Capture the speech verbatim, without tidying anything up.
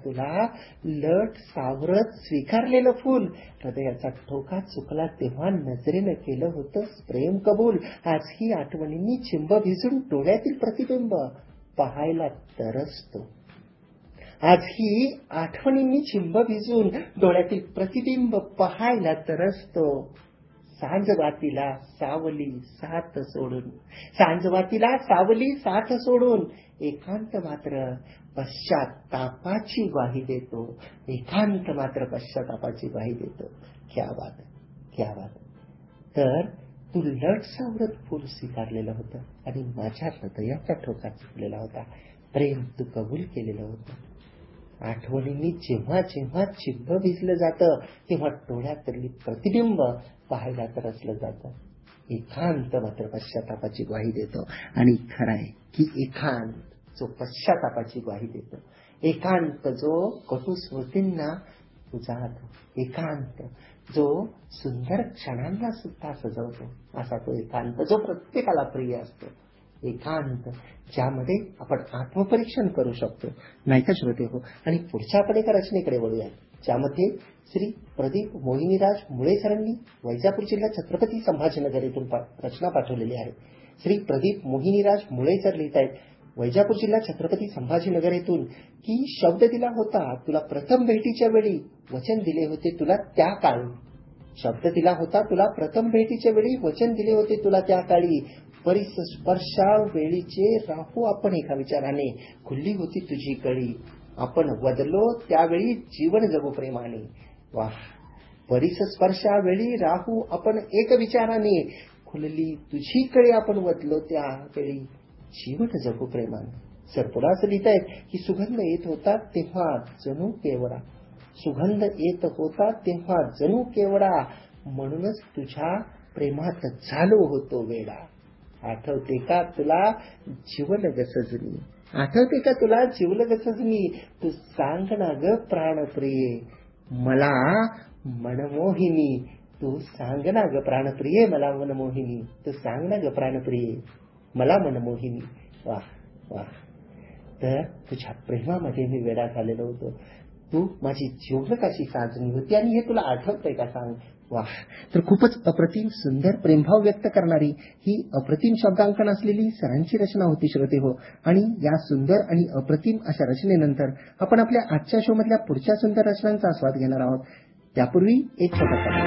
तुला लट सावरत स्वीकारलेलं फूल. हृदयाचा ठोका चुकला तेव्हा नजरेनं केलं होतंस प्रेम कबूल. आज ही आठवणींनी चिंब भिजून डोळ्यातील प्रतिबिंब पाहायला तरसतो. आज ही आठवणींनी चिंब भिजून डोळ्यातील प्रतिबिंब पाहायला तरसतो. सांजवातीला सावली साथ सोडून सांजवातीला सावली साथ सोडून एकांत मात्र पश्चातापाची ग्वाही देतो. एकांत मात्र पश्चातापाची ग्वाही देतो. क्या बात क्या बात. तर तू लट सावरत फूल स्वीकारलेलं होतं आणि माझ्या हृदयाच्या ठोका चुकलेला होता. प्रेम तू कबूल केलेलं होतं. आठवणींनी जेव्हा जेव्हा चिंब भिजलं जातं तेव्हा डोळ्यातली प्रतिबिंब पाहायला तरसलं जातं. एकांत मात्र पश्चातापाची ग्वाही देतो. आणि खरं आहे की एकांत जो पश्चातापाची ग्वाही देतो, एकांत जो कटू स्मृतींना उजाळतो, एकांत जो सुंदर क्षणांना सुद्धा सजवतो, असा तो एकांत जो प्रत्येकाला प्रिय असतो. एकांत ज्यामध्ये आपण आत्मपरीक्षण करू शकतो, नाही का श्रोते हो. आणि पुढच्या आपण एका रचनेकडे वळूया, ज्यामध्ये श्री प्रदीप मोहिनीराज मुळे सरांनी वैजापूर जिल्हा छत्रपती संभाजीनगर येथून रचना पाठवलेली आहे. श्री प्रदीप मोहिनीराज मुळे सर लिहित आहेत, वैजापूर जिल्हा छत्रपती संभाजीनगर येथून, की शब्द दिला होता तुला प्रथम भेटीच्या वेळी, वचन दिले होते तुला त्या काळी. शब्द दिला होता तुला प्रथम भेटीच्या वेळी, वचन दिले होते तुला त्या काळी. परिस्पर्शा वेळीचे राहू आपण एका विचाराने, खुल्ली होती तुझी कळी. आपण वदलो त्यावेळी जीवन जगू प्रेमाने. वाह. परिस्पर्शा वेळी राहू आपण एक विचाराने, खुलली तुझी कळी. आपण वदलो त्यावेळी जीवन जगू प्रेमाने. सर पुन्हा असं लिहित आहेत की सुगंध येत होता तेव्हा जणू केवडा, सुगंध येत होता तेव्हा जणू केवडा, म्हणूनच तुझ्या प्रेमात झालो होतो वेडा. आठवते का तुला जीवन ग सजनी, आठवते का तुला जीवन ग सजनी, तू सांग ना ग प्राणप्रिये मला मनमोहिनी. तू सांग ना ग प्राणप्रिये मला मनमोहिनी, तू सांग ना ग प्राणप्रिये मला मनमोहिनी. वाह वाह. तर तुझ्या प्रेमामध्ये मी वेडा झालेलो होतो, तू माझी जीवनकाची साजणी होती आणि हे तुला आठवतंय का सांग. वाह. तर खूपच अप्रतिम सुंदर प्रेमभाव व्यक्त करणारी ही अप्रतिम शब्दांकन असलेली सरांची रचना होती श्रोते हो. आणि या सुंदर आणि अप्रतिम अशा रचनेनंतर आपण आपल्या आजच्या शो मधल्या पुढच्या सुंदर रचनांचा आस्वाद घेणार आहोत. त्यापूर्वी एक छोटा